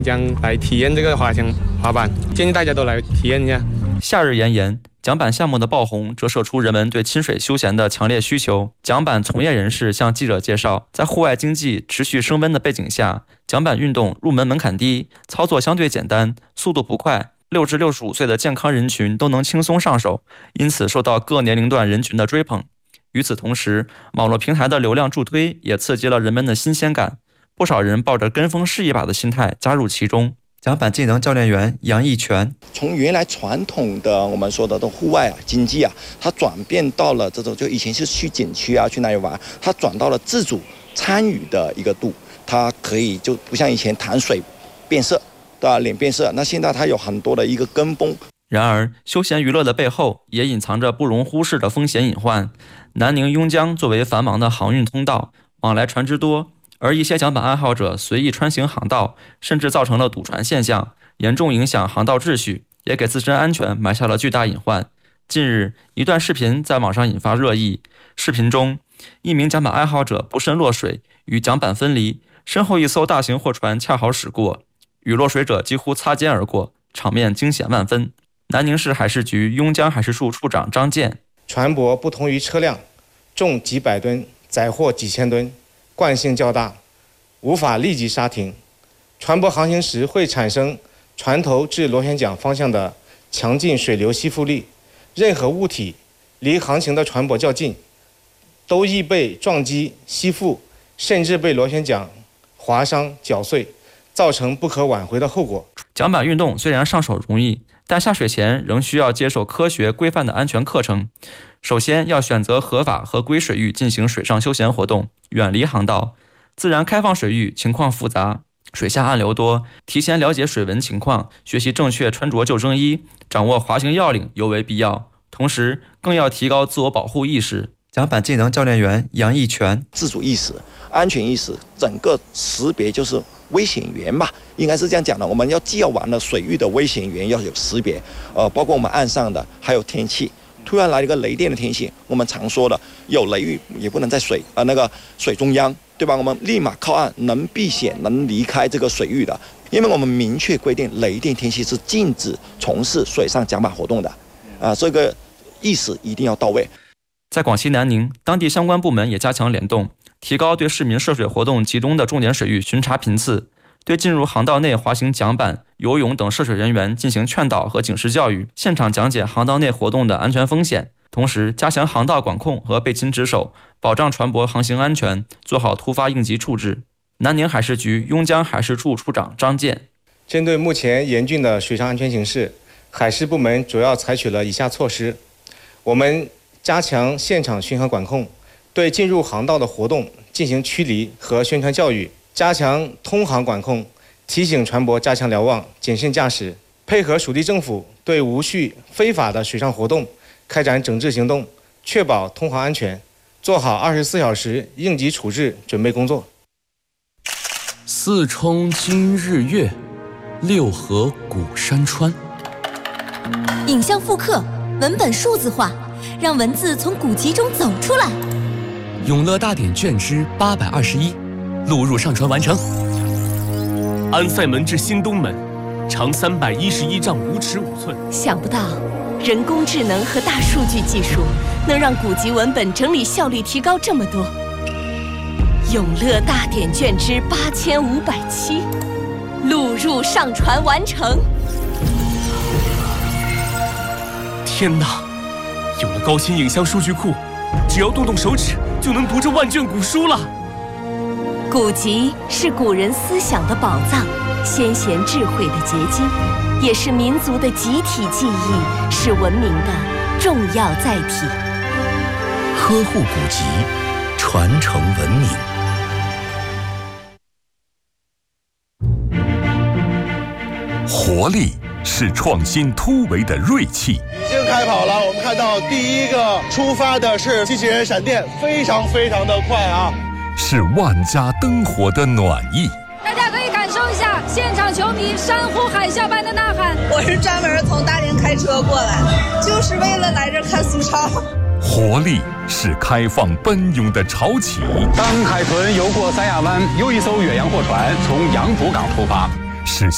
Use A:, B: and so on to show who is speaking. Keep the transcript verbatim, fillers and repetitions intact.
A: 将来体验这个滑翔滑板，建议大家都来体验一下。
B: 夏日炎炎，桨板项目的爆红折射出人们对亲水休闲的强烈需求。桨板从业人士向记者介绍，在户外经济持续升温的背景下，桨板运动入门门槛低，操作相对简单，速度不快，六至六十五岁的健康人群都能轻松上手，因此受到各年龄段人群的追捧。与此同时，网络平台的流量助推也刺激了人们的新鲜感，不少人抱着跟风试一把的心态加入其中。桨板技能教练员杨义全，
C: 从原来传统的我们说的户外啊经济啊，它转变到了这种就以前是去景区啊去那里玩，它转到了自主参与的一个度，它可以就不像以前谈水变色，对吧？脸变色，那现在它有很多的一个跟风。
B: 然而，休闲娱乐的背后也隐藏着不容忽视的风险隐患。南宁邕江作为繁忙的航运通道，往来船只多。而一些桨板爱好者随意穿行航道，甚至造成了堵船现象，严重影响航道秩序，也给自身安全埋下了巨大隐患。近日，一段视频在网上引发热议。视频中，一名桨板爱好者不慎落水，与桨板分离，身后一艘大型货船恰好驶过，与落水者几乎擦肩而过，场面惊险万分。南宁市海事局邕江海事处处长张健，
D: 船舶不同于车辆，重几百吨，载货几千吨，惯性较大，无法立即刹停。船舶航行时会产生船头至螺旋桨方向的强劲水流吸附力，任何物体离航行的船舶较近，都易被撞击、吸附，甚至被螺旋桨划伤、绞碎，造成不可挽回的后果。
B: 桨板运动虽然上手容易，但下水前仍需要接受科学规范的安全课程。首先要选择合法合规水域进行水上休闲活动，远离航道。自然开放水域情况复杂，水下暗流多，提前了解水文情况，学习正确穿着救生衣，掌握滑行要领尤为必要。同时更要提高自我保护意识。
E: 桨板技能教练员杨义全，
C: 自主意识、安全意识，整个识别就是危险源吧，应该是这样讲的。我们要既要玩了水域的危险源要有识别，呃，包括我们岸上的，还有天气。突然来一个雷电的天气，我们常说的有雷雨也不能在水呃那个水中央，对吧？我们立马靠岸，能避险，能离开这个水域的。因为我们明确规定，雷电天气是禁止从事水上桨板活动的，啊、呃，这个意识一定要到位。
B: 在广西南宁，当地相关部门也加强联动，提高对市民涉水活动集中的重点水域巡查频次，对进入航道内滑行桨板、游泳等涉水人员进行劝导和警示教育，现场讲解航道内活动的安全风险，同时加强航道管控和备勤值守，保障船舶航行安全，做好突发应急处置。南宁海事局邕江海事处处长张健，
D: 针对目前严峻的水上安全形势，海事部门主要采取了以下措施：我们加强现场巡航管控，对进入航道的活动进行驱离和宣传教育，加强通航管控，提醒船舶加强瞭望，谨慎驾驶，配合属地政府对无序非法的水上活动开展整治行动，确保通航安全，做好二十四小时应急处置准备工作。
F: 四冲今日月，六合古山川。
G: 影像复刻，文本数字化，让文字从古籍中走出来。
F: 永乐大典卷之八百二十一，录入上传完成。
H: 安塞门至新东门，长三百一十一丈五尺五寸。
G: 想不到，人工智能和大数据技术能让古籍文本整理效率提高这么多。永乐大典卷之八千五百七，录入上传完成。
H: 天哪！有了高清影像数据库，只要动动手指就能读这万卷古书了。
G: 古籍是古人思想的宝藏，先贤智慧的结晶，也是民族的集体记忆，是文明的重要载体。
F: 呵护古籍，传承文明。
I: 活力是创新突围的锐气。
J: 已经开跑了，我们看到第一个出发的是机器人闪电，非常非常的快啊！
I: 是万家灯火的暖意。
K: 大家可以感受一下现场球迷山呼海啸般的呐喊。
L: 我是专门从大连开车过来，就是为了来这看苏超。
I: 活力是开放奔涌的潮起。
M: 当海豚游过三亚湾，又一艘远洋货船从洋浦港出发。
I: 是